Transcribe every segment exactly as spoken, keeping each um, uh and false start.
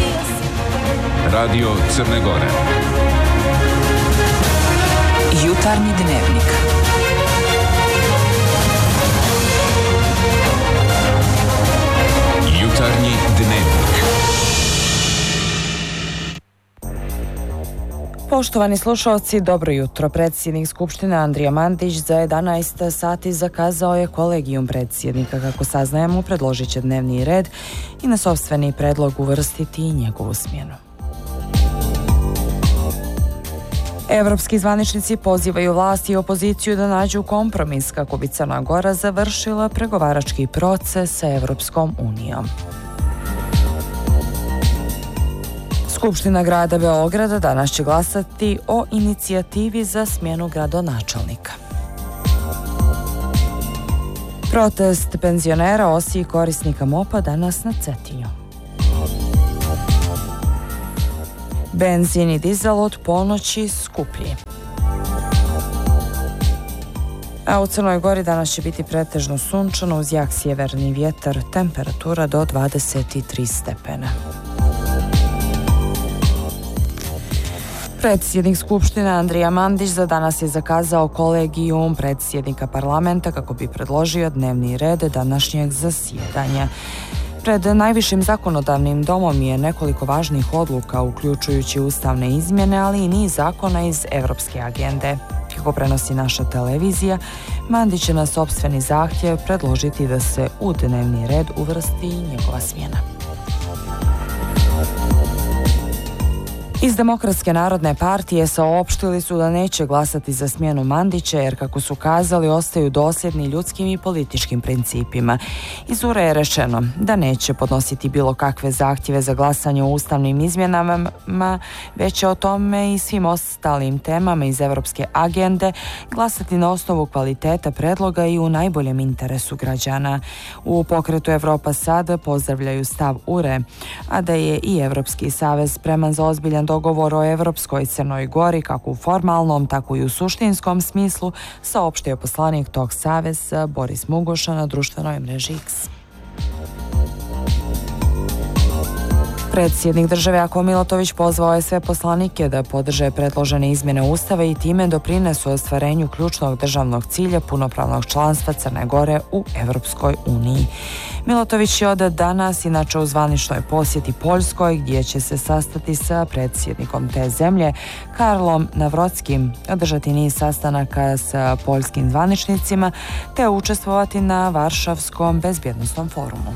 Radio Crne Gore. Jutarnji dnevnik. Jutarnji dnevnik. Poštovani slušalci, dobro jutro. Predsjednik Skupštine Andrija Mandić za jedanaest sati zakazao je kolegijum predsjednika. Kako saznajemo, predložit će dnevni red i na sopstveni predlog uvrstiti i njegovu smjenu. Evropski zvaničnici pozivaju vlast i opoziciju da nađu kompromis kako bi Crna Gora završila pregovarački proces sa Evropskom unijom. Skupština grada Beograda danas će glasati o inicijativi za smjenu gradonačelnika. Protest penzionera Osi i korisnika mopa danas na Cetinju. Benzin i dizel od ponoći skuplji. A u Crnoj Gori danas će biti pretežno sunčano uz jak sjeverni vjetar, temperatura do dvadeset tri stepena. Predsjednik Skupštine Andrija Mandić za danas je zakazao kolegijum predsjednika parlamenta kako bi predložio dnevni red današnjeg zasjedanja. Pred najvišim zakonodavnim domom je nekoliko važnih odluka, uključujući ustavne izmjene, ali i niz zakona iz Evropske agende. Kako prenosi naša televizija, Mandić će na sopstveni zahtjev predložiti da se u dnevni red uvrsti njegova smjena. Iz Demokratske narodne partije saopštili su da neće glasati za smjenu Mandića jer, kako su kazali, ostaju dosljedni ljudskim i političkim principima. Iz U R E je rečeno da neće podnositi bilo kakve zahtjeve za glasanje o ustavnim izmjenama, već će o tome i svim ostalim temama iz Evropske agende glasati na osnovu kvaliteta predloga i u najboljem interesu građana. U pokretu Evropa sad pozdravljaju stav U R E, a da je i Evropski savez spreman za ozbiljan dogovor o Evropskoj Crnoj Gori, kako u formalnom, tako i u suštinskom smislu, saopštio poslanik tog saveza Boris Mugoša na društvenoj mreži X. Predsjednik države Ako Milatović pozvao je sve poslanike da podrže predložene izmjene Ustava i time doprinesu ostvarenju ključnog državnog cilja punopravnog članstva Crne Gore u Evropskoj uniji. Milatović je od danas inače u zvaničnoj posjeti Poljskoj, gdje će se sastati sa predsjednikom te zemlje Karlom Navrotskim, održati niz sastanaka sa poljskim zvaničnicima te učestvovati na Varšavskom bezbjednosnom forumu.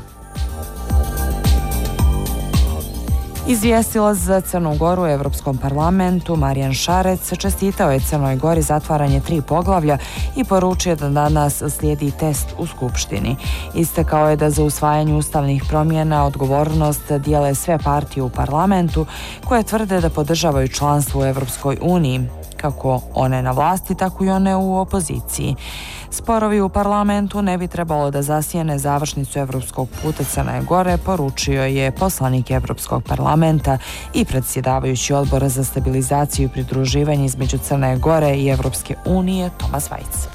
Izvjestilac za Crnu Goru u Evropskom parlamentu Marijan Šarec čestitao je Crnoj Gori zatvaranje tri poglavlja i poručio da danas slijedi test u Skupštini. Istakao je da za usvajanje ustavnih promjena odgovornost dijele sve partije u parlamentu koje tvrde da podržavaju članstvo u Evropskoj uniji, kako one na vlasti, tako i one u opoziciji. Sporovi u parlamentu ne bi trebalo da zasjene završnicu evropskog puta Crne Gore, poručio je poslanik Evropskog parlamenta i predsjedavajući Odbora za stabilizaciju i pridruživanje između Crne Gore i Evropske unije Tomas Vajc.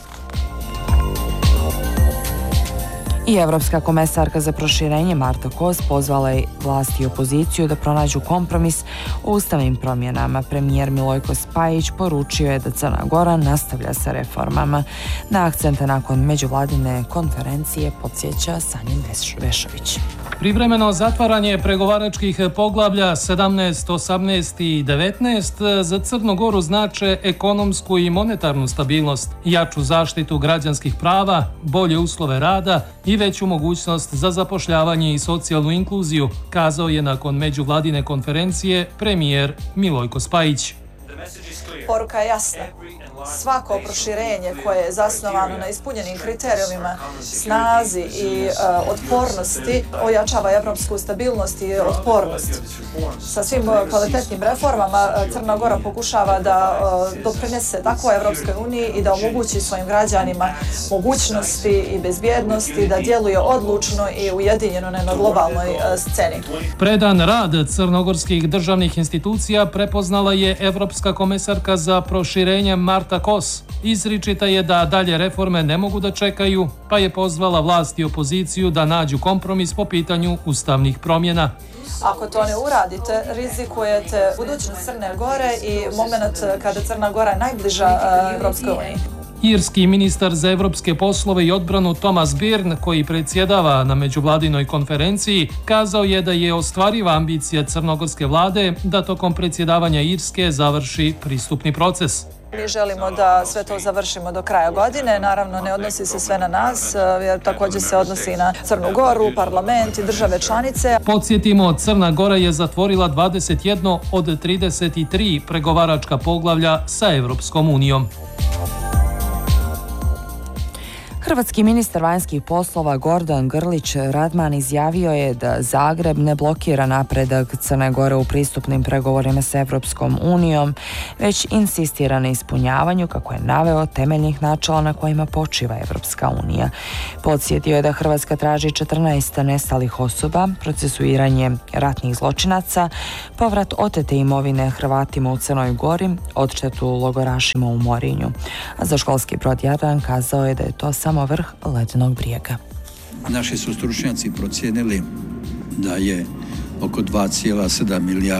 I Evropska komesarka za proširenje Marta Kos pozvala je vlast i opoziciju da pronađu kompromis o ustavnim promjenama. Premijer Milojko Spajić poručio je da Crna Gora nastavlja sa reformama. Na akcente nakon međuvladine konferencije podsjeća Sanjin Vešović. Privremeno zatvaranje pregovaračkih poglavlja sedamnaest, osamnaest i devetnaest za Crnu Goru znače ekonomsku i monetarnu stabilnost, jaču zaštitu građanskih prava, bolje uslove rada i veću mogućnost za zapošljavanje i socijalnu inkluziju, kazao je nakon međuvladine konferencije premijer Milojko Spajić. Poruka je jasna. Svako proširenje koje je zasnovano na ispunjenim kriterijumima, snazi i uh, otpornosti ojačava evropsku stabilnost i otpornost. Sa svim kvalitetnim reformama Crna Gora pokušava da uh, doprinese tako Evropskoj uniji i da omogući svojim građanima mogućnosti i bezbjednosti, da djeluje odlučno i ujedinjeno na globalnoj uh, sceni. Predan rad crnogorskih državnih institucija prepoznala je Evropska komesarka komisarka za proširenje Marta Kos izričita je da dalje reforme ne mogu da čekaju, pa je pozvala vlast i opoziciju da nađu kompromis po pitanju ustavnih promjena. Ako to ne uradite, rizikujete budućnost Crne Gore i moment kada Crna Gora je najbliža Evropskoj uniji. Irski ministar za evropske poslove i odbranu Thomas Byrne, koji predsjedava na međuvladinoj konferenciji, kazao je da je ostvariva ambicija crnogorske vlade da tokom predsjedavanja Irske završi pristupni proces. Mi želimo da sve to završimo do kraja godine. Naravno, ne odnosi se sve na nas, jer također se odnosi i na Crnu Goru, parlament i države članice. Podsjetimo, Crna Gora je zatvorila dvadeset jedno od trideset tri pregovaračka poglavlja sa Evropskom unijom. Hrvatski ministar vanjskih poslova Gordan Grlić Radman izjavio je da Zagreb ne blokira napredak Crne Gore u pristupnim pregovorima s Evropskom unijom, već insistira na ispunjavanju, kako je naveo, temeljnih načela na kojima počiva Evropska unija. Podsjetio je da Hrvatska traži četrnaest nestalih osoba, procesuiranje ratnih zločinaca, povrat otete imovine Hrvatima u Crnoj Gori, odštetu logorašima u Morinju. A za školski brod Jadran kazao je da je to samo vrh ledenog brijega. Naši su stručnjaci procijenili da je oko dva zarez sedam milijardi